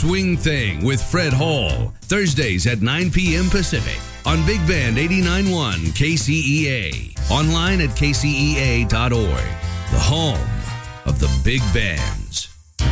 Swing Thing with Fred Hall, Thursdays at 9 p.m. Pacific on Big Band 89.1 KCEA. Online at kcea.org, the home of the big bands.